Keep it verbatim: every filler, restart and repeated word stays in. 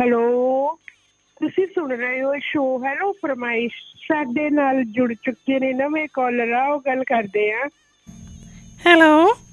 Hello, ਤੁਸੀਂ ਸੁਣ ਰਹੇ ਹੋ ਸ਼ੋਅ ਹੈਲੋ ਫਰਮਾਇਸ਼। ਸਾਡੇ ਨਾਲ ਜੁੜ ਚੁੱਕੇ ਨੇ ਨਵੇਂ ਕਾਲਰ ਆ, ਉਹ ਗੱਲ ਕਰਦੇ ਆ। ਹੈਲੋ।